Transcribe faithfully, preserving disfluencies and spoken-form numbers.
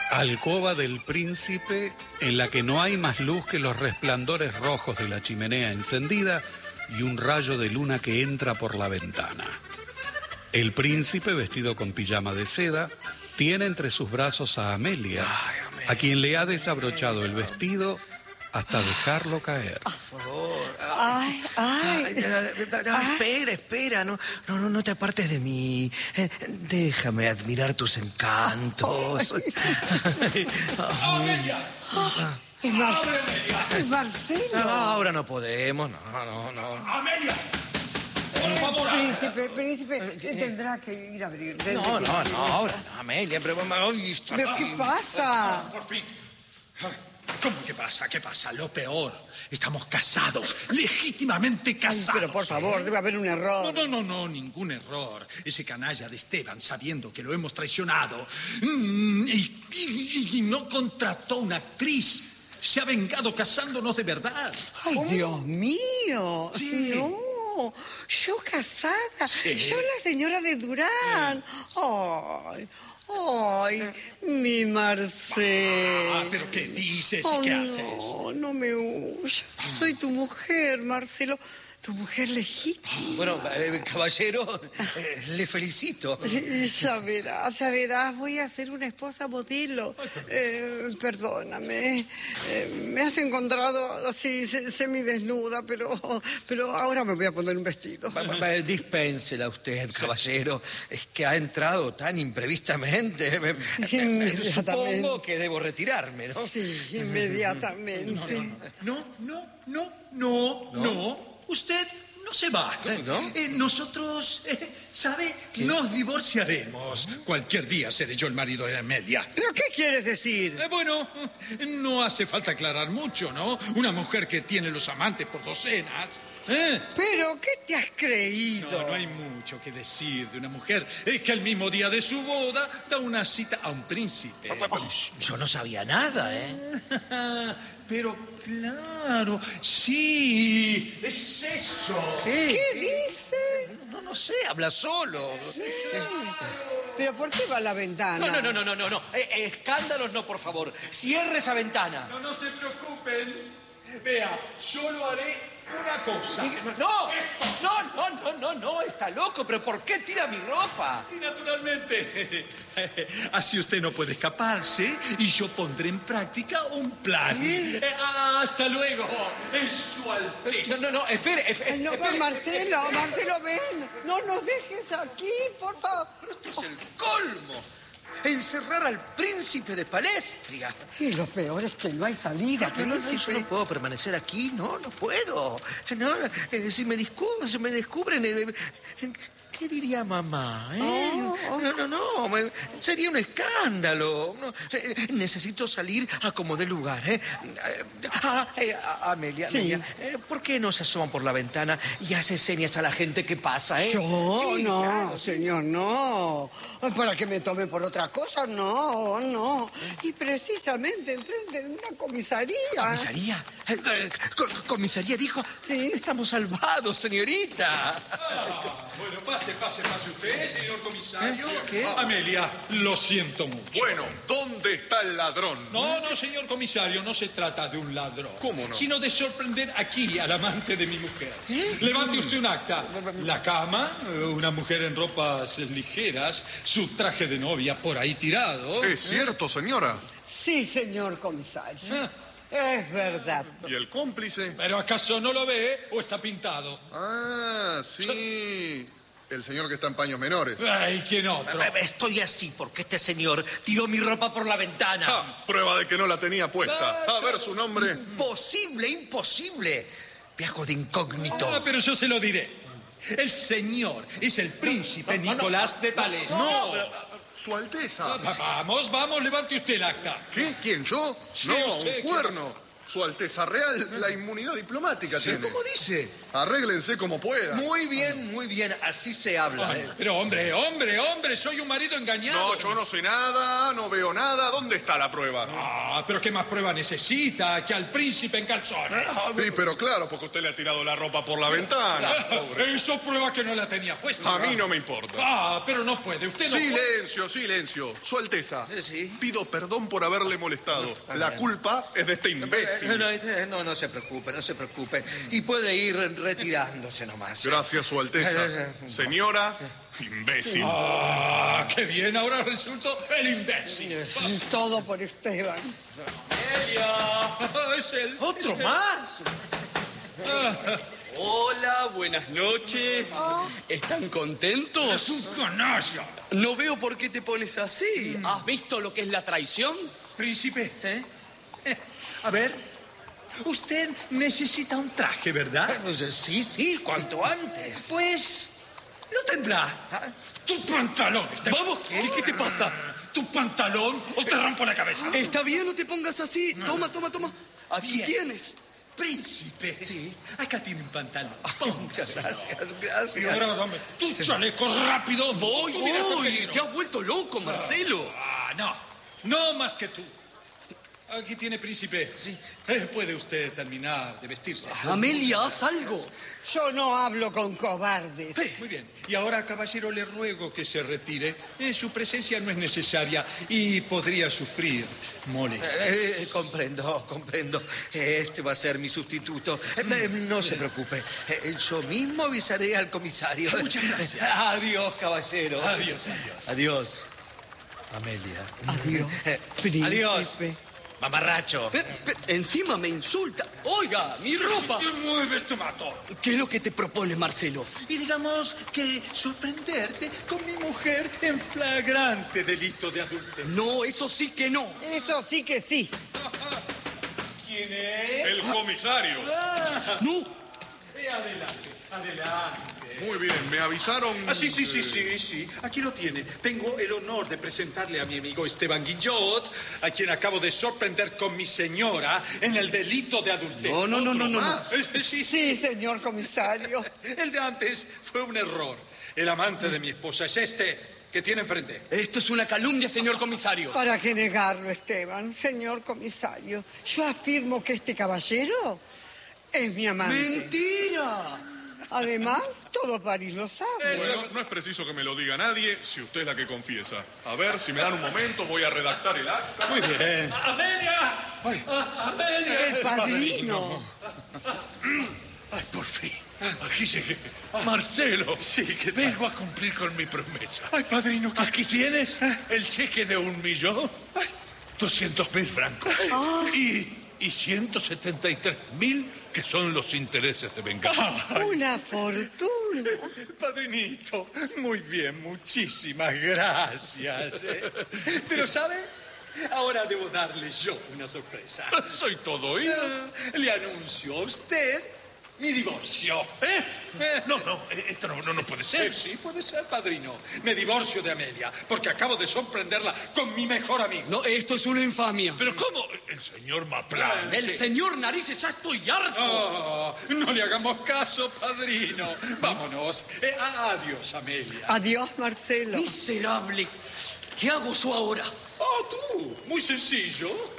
Alcoba del príncipe en la que no hay más luz que los resplandores rojos de la chimenea encendida y un rayo de luna que entra por la ventana. El príncipe, vestido con pijama de seda, tiene entre sus brazos a Amelia, Ay, Amelia. a quien le ha desabrochado el vestido hasta dejarlo caer. Por favor. Ay, ay. Ay, ya, ya, ya, Ay. espera, espera. No, no, no, no te apartes de mí. Eh, déjame admirar tus encantos. ¡Amelia! Es Mar- Amelia. es Marcelo. No, ahora no podemos. No, no, no. ¡Amelia! Por favor, Príncipe, príncipe, tendrá que ir a abrir. No, no, no, ahora no, Amelia, pero... ay, ¿Pero qué pasa? por fin. ¿Cómo que pasa? ¿Qué pasa? Lo peor. Estamos casados, legítimamente casados. Pero por favor, debe haber un No, error. no, no, no, ningún error. Ese canalla de Esteban, sabiendo que lo hemos traicionado mm, y, y- y no contrató una actriz, se ha vengado casándonos de verdad. Ay, Dios mío. Sí. No, yo casada. Sí. Yo la señora de Durán. Ay, ay, mi Marcelo. Ah, pero ¿qué dices y Oh, qué no, haces? no me huyas. Soy tu mujer, Marcelo. Tu mujer legítima. Bueno, eh, caballero, eh, le felicito. Ya verás, ya verás. Voy a ser una esposa modelo. Eh, perdóname. Eh, me has encontrado así se- semidesnuda, pero, pero ahora me voy a poner un vestido. Va- va- va, Dispénsela usted, caballero. Es que ha entrado tan imprevistamente. Me- me- Inmediatamente. Supongo que debo retirarme, ¿no? Sí, inmediatamente. No, no, no, no, no. Usted no se va. ¿No? Eh, nosotros, eh, ¿sabe? Nos divorciaremos. Cualquier día seré yo el marido de Amelia. ¿Pero qué quieres decir? Eh, bueno, no hace falta aclarar mucho, ¿no? Una mujer que tiene los amantes por docenas. ¿eh? ¿Pero qué te has creído? No, no hay mucho que decir de una mujer eh, que el mismo día de su boda da una cita a un príncipe. Yo no sabía nada, ¿eh? Pero claro, sí, es eso. ¿Qué dice? No, no sé, habla solo. ¿Pero por qué va a la ventana? No, no, no, no, no, no, no. Eh, eh, escándalos no, por favor. Cierre esa ventana. No, no se preocupen. Vea, solo haré una cosa. No, Esto. no, no, no, no, no, está loco, pero ¿por qué tira mi ropa? Y naturalmente, así usted no puede escaparse y yo pondré en práctica un plan. Eh, hasta luego, en su alteza. No, no, no, espere, espere. Ay, no, espere. Marcelo, Marcelo, ven. No nos dejes aquí, por favor. Esto es el colmo. Encerrar al príncipe de Palestria. Y lo peor es que no hay salida, No, no, no, príncipe. yo no puedo permanecer aquí, no, no puedo. No, eh, si me descubren, si me descubren, eh, eh, ¿qué diría mamá? eh? Oh. No, no, no, me- sería un escándalo. No, eh, necesito salir a como dé lugar, ¿eh? Eh, ah, eh, a- Amelia, Sí. Amelia, eh, ¿por qué no se asoman por la ventana y hace señas a la gente que pasa, eh? Yo Sí, no, claro, sí. señor, no. ¿Para que me tome por otra cosa? No, no. Y precisamente enfrente de una comisaría. ¿Comisaría? Eh, eh, co- ¿Comisaría dijo? Sí. Estamos salvados, señorita. Ah, bueno, pase, pase, pase usted, señor comisario. ¿Eh? ¿Qué? Amelia, lo siento mucho. Bueno, ¿dónde está el ladrón? No, no, señor comisario, no se trata de un ladrón. ¿Cómo no? Sino de sorprender aquí al amante de mi mujer. Levante usted un acta. La cama, eh, una mujer en ropas ligeras, su traje de novia por ahí tirado. Es cierto, señora. Sí, señor comisario. Ah. Es verdad. ¿Y el cómplice? ¿Pero acaso no lo ve o está pintado? Ah, sí. El señor que está en paños menores. Ay, ¿quién otro? Eh, Estoy así porque este señor tiró mi ropa por la ventana. Ah, prueba de que no la tenía puesta. A ver su nombre. Imposible, imposible. Viajo de incógnito. Ah, pero yo se lo diré. El señor es el príncipe Nicolás de Palestra. No, Su Alteza. Vamos, vamos, levante usted el acta. ¿Qué? ¿Quién? ¿Yo? Sí, No, usted, un cuerno. Su Alteza Real, la inmunidad diplomática Sí, tiene. ¿cómo dice? Arréglense como puedan. Muy bien, muy bien. Así se habla. Ay, ¿eh? pero hombre, hombre, hombre, soy un marido engañado. No, yo no sé nada, no veo nada. ¿Dónde está la prueba? Ah, pero ¿qué más prueba necesita que al príncipe en calzones? Sí, pero claro, porque usted le ha tirado la ropa por la ventana. Eso prueba que no la tenía puesta. A mí no me importa. Ah, pero no puede, usted no puede. Silencio, silencio. Su Alteza, Eh, sí. pido perdón por haberle molestado. La culpa es de este imbécil. Eh, No, eh, no, no se preocupe, no se preocupe. Y puede ir retirándose nomás. Gracias, Su Alteza. Señora, imbécil. Ah, qué bien, ahora resultó el imbécil. Todo por Esteban. Amelia, es él. ¿Otro es él. más? Hola, buenas noches. ¿Están Es contentos? un canalla. No veo por qué te pones así. ¿Has visto lo que es la traición? Príncipe, ¿eh? Eh, A ver, usted necesita un traje, ¿verdad? Pues, eh, sí, sí, cuanto antes. Pues lo tendrá. Tu pantalón. Esteban. Vamos, ¿qué, qué te pasa? Tu pantalón o te rompo la cabeza. Está bien, no te pongas así. Toma, toma, toma. Aquí Bien. tienes. Príncipe. Sí. Acá tiene un pantalón. Muchas gracias, Y gracias. ahora dame tu chaleco rápido. Voy, Tú mira qué voy. peligro. Te has vuelto loco, Marcelo. Ah, no. No más que tú. Aquí tiene, príncipe. Sí. Eh, puede usted terminar de vestirse. Amelia, haz algo. Yo no hablo con cobardes. Muy bien. Y ahora, caballero, le ruego que se retire. Eh, su presencia no es necesaria y podría sufrir molestias. Eh, comprendo, comprendo. Este va a ser mi sustituto. Eh, eh, no se preocupe. Eh, yo mismo avisaré al comisario. Muchas gracias. Adiós, caballero. Adiós, adiós. Adiós. Amelia. Adiós, Adiós. príncipe. Mamarracho. Pe- pe- encima me insulta. Oiga, mi ropa. Te mueves, te mato. ¿Qué es lo que te propones, Marcelo? Y digamos que sorprenderte con mi mujer en flagrante delito de adulterio. No, eso sí que no. Eso sí que sí. ¿Quién es? El comisario. No. Eh, adelante, adelante. Muy bien, me avisaron. Ah, sí, sí, sí, eh, sí, sí. Aquí lo tiene. Tengo el honor de presentarle a mi amigo Esteban Guillot, a quien acabo de sorprender con mi señora en el delito de adulterio. No, no, no, no, no, no. Eh, eh, sí, Sí, señor comisario. El de antes fue un error. El amante de mi esposa es este que tiene enfrente. Esto es una calumnia, señor comisario. ¿Para qué negarlo, Esteban? Señor comisario, yo afirmo que este caballero es mi amante. ¡Mentira! Además, todo París lo sabe. Bueno, no es preciso que me lo diga nadie si usted es la que confiesa. A ver, si me dan un momento, voy a redactar el acta. Muy bien. ¡Amelia! Ay, ¡Amelia! El padrino. Ay, por fin. Aquí llegué. Marcelo. Sí, ¿qué tal? Vengo a cumplir con mi promesa. Ay, padrino, ¿qué? Aquí tienes el cheque de un millón. Doscientos mil francos. Y, y ciento setenta y tres mil que son los intereses de venganza. Una fortuna. Padrinito, muy bien, muchísimas gracias. ¿eh? Pero, ¿sabe? Ahora debo darle yo una sorpresa. Soy todo oídos. Ah, Le anuncio a usted mi divorcio. ¿Eh? No, no, esto no, no, no puede Sí, ser. sí, puede ser, padrino. Me divorcio de Amelia, porque acabo de sorprenderla con mi mejor amigo. No, esto es una infamia. Pero ¿cómo? El señor Maplán. El sí. señor Narices, ya estoy harto. Oh, no le hagamos caso, padrino. Vámonos. Eh, adiós, Amelia. Adiós, Marcelo. Miserable. ¿Qué hago yo ahora? Oh, tú. Muy sencillo.